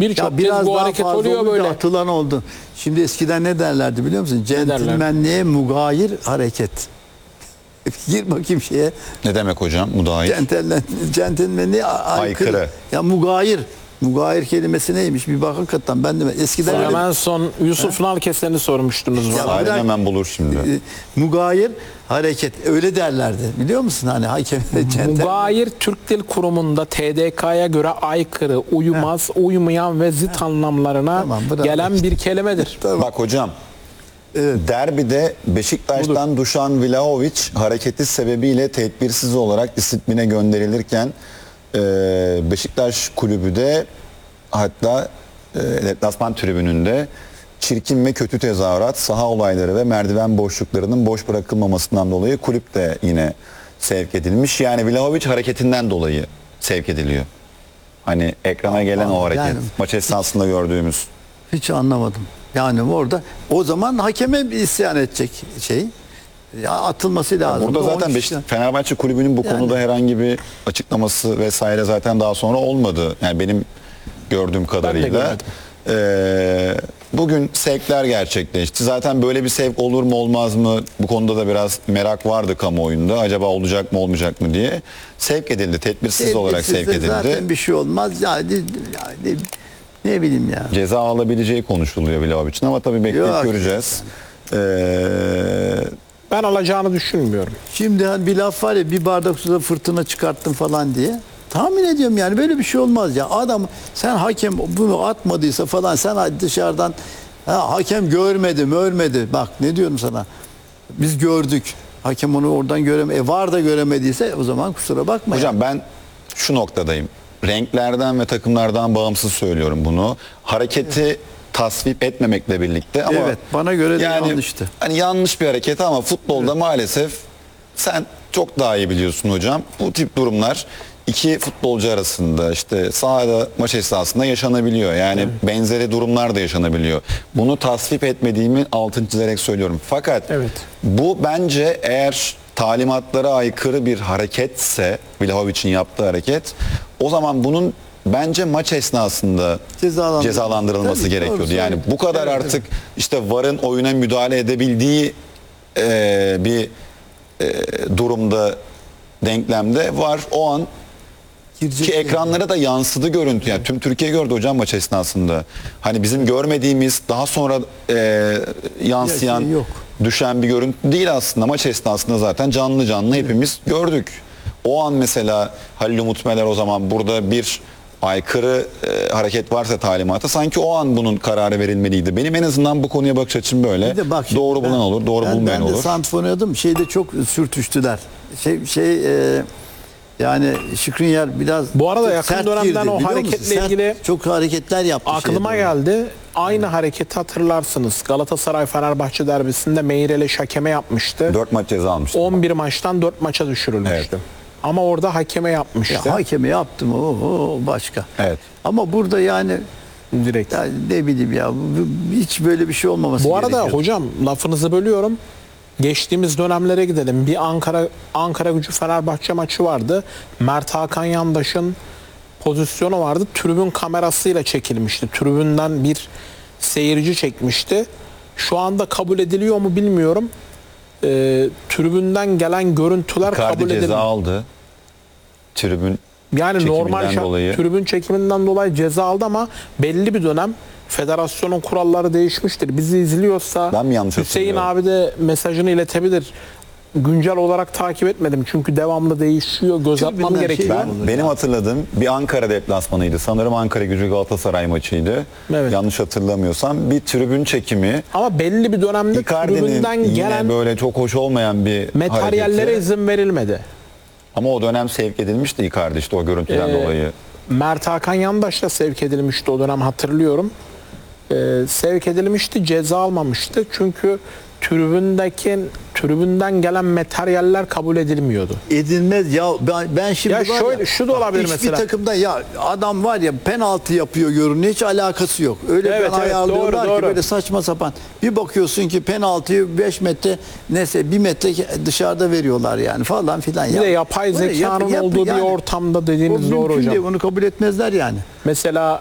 Birçok biraz kez bu daha hareket fazla oluyor olunca böyle. atılan oldu. Şimdi eskiden ne derlerdi biliyor musun? derlerdi? Centilmenliğe mugayir hareket. Gir bakayım şeye. Ne demek hocam? Mudahil. Centilmenliğe Aykırı. Ya mugayir. Mugayir kelimesi neymiş? Bir bak hakikaten ben de eskiden öyle- Hemen son Yusuf Nalkesen'i sormuştunuz Ya bana. bırak- Salim hemen bulur şimdi. mugayir hareket öyle derlerdi. Biliyor musun hani hakem Mugayir Türk Dil Kurumu'nda TDK'ya göre aykırı, uymaz, uymayan ve zıt anlamlarına Tamam, bravo. gelen bir kelimedir. Bak hocam. Derbide Beşiktaş'tan Dušan Vlahović hareketi sebebiyle tedbirsiz olarak disipline gönderilirken Beşiktaş kulübü de hatta deplasman tribününde çirkin ve kötü tezahürat, saha olayları ve merdiven boşluklarının boş bırakılmamasından dolayı kulüp de yine sevk edilmiş. Yani Vlahović hareketinden dolayı sevk ediliyor. Hani ekrana gelen o hareket. Yani- Maç esnasında gördüğümüz. hiç anlamadım. Yani orada o zaman hakeme bir isyan edecek şey. Ya atılması lazım. Burada zaten Fenerbahçe kulübünün bu konuda herhangi bir açıklaması vesaire zaten daha sonra olmadı. Yani benim gördüğüm kadarıyla. Bugün sevkler gerçekleşti. Zaten böyle bir sevk olur mu olmaz mı? Bu konuda da biraz merak vardı kamuoyunda. Acaba olacak mı olmayacak mı diye. Sevk edildi. Tedbirsiz olarak sevk edildi. Zaten bir şey olmaz. Yani ne bileyim ya. Ceza alabileceği konuşuluyor Vlahovic'in ama tabii bekleyip Yok. göreceğiz. Ben alacağını düşünmüyorum. Şimdi hani bir laf var ya bir bardak suda fırtına çıkarttın falan diye. Tahmin ediyorum yani böyle bir şey olmaz ya. Adam sen hakem bunu atmadıysa falan sen dışarıdan hakem görmedi. Bak ne diyorum sana. Biz gördük. Hakem onu oradan göremedi. VAR da göremediyse o zaman kusura bakma. Hocam ben şu noktadayım. Renklerden ve takımlardan bağımsız söylüyorum bunu. Hareketi tasvip etmemekle birlikte ama Evet, bana göre de yani, yanlıştı. Hani yanlış bir hareket ama futbolda maalesef sen çok daha iyi biliyorsun hocam. Bu tip durumlar iki futbolcu arasında işte sahada maç esnasında yaşanabiliyor. Yani benzeri durumlar da yaşanabiliyor. Bunu tasvip etmediğimi altını çizerek söylüyorum. Fakat bu bence eğer talimatlara aykırı bir hareketse, Vlahovic'in yaptığı hareket, o zaman bunun bence maç esnasında cezalandırılması Tabii, gerekiyordu. doğru, Yani bu kadar artık işte VAR'ın oyuna müdahale edebildiği bir durumda, denklemde var. O an ki ekranlara da yansıdı görüntü. Yani tüm Türkiye gördü hocam maç esnasında. Hani bizim görmediğimiz daha sonra yansıyan, düşen bir görüntü değil aslında. Maç esnasında zaten canlı hepimiz gördük. O an mesela Halil Umut Meler o zaman burada bir aykırı hareket varsa talimata sanki o an bunun kararı verilmeliydi. Benim en azından bu konuya bakış açım böyle. Doğru bulan olur, doğru bulmayan olur. Ben de santrfonoyordum. Şeyde çok sürtüştüler. Yani Skriniar biraz bu arada yakın sert dönemden girdi, o biliyor hareketle musun? ilgili çok hareketler yaptı. aklıma geldi. Aynı hareketi hatırlarsınız. Galatasaray Fenerbahçe derbisinde Meireles hakeme yapmıştı. 4 maç ceza almıştı. 11 maçtan 4 maça düşürülmüştü. Evet. Ama orada hakeme yapmıştı. Ya, hakeme yaptım o başka. Evet. Ama burada yani direkt. Ya ne bileyim ya hiç böyle bir şey olmaması Bu arada gerekiyor. hocam lafınızı bölüyorum. Geçtiğimiz dönemlere gidelim. Bir Ankara Gücü Fenerbahçe maçı vardı. Mert Hakan Yandaş'ın pozisyonu vardı. Tribün kamerasıyla çekilmişti. Tribünden bir seyirci çekmişti. Şu anda kabul ediliyor mu bilmiyorum. Tribünden gelen görüntüler Icardi kabul edilmiyor. ceza aldı. Tribün Yani normal dolayı. tribün çekiminden dolayı ceza aldı ama belli bir dönem federasyonun kuralları değişmiştir. Bizi izliyorsa Ben mi yanlış Hüseyin hatırlıyorum? abi de mesajını iletebilir. Güncel olarak takip etmedim çünkü devamlı değişiyor. Göz atmam Tribünden gerekiyor. Benim hatırladığım bir Ankara deplasmanıydı. Sanırım Ankara Gücü Galatasaray maçıydı. Evet. Yanlış hatırlamıyorsam bir tribün çekimi. Ama belli bir dönemde Icardi'nin tribünden yine gelen böyle çok hoş olmayan bir materyallere hareketi. izin verilmedi. Ama o dönem sevk edilmişti Icardi işte o görüntüden dolayı. Mert Hakan Yandaş da sevk edilmişti o dönem hatırlıyorum. Sevk edilmişti, ceza almamıştı. Çünkü tribünden gelen materyaller kabul edilmiyordu. Edilmez ya ben şimdi Ya var şöyle, şu da olabilir hiçbir mesela. takımda ya adam var ya penaltı yapıyor görünüyor hiç alakası yok. Öyle Evet, ben ayarlıyorlar doğru. ki böyle saçma sapan. Bir bakıyorsun ki penaltıyı 5 metre neyse 1 metre dışarıda veriyorlar yani falan filan. Bir de yapay zekanın olduğu bir ortamda dediğiniz doğru hocam. Onu kabul etmezler yani. Mesela